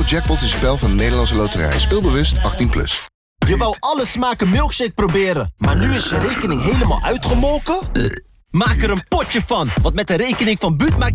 Eurojackpot is een spel van de Nederlandse Loterij. Speelbewust 18+. Je wou alle smaken milkshake proberen, maar nu is je rekening helemaal uitgemolken? Maak er een potje van, want met de rekening van Buut maak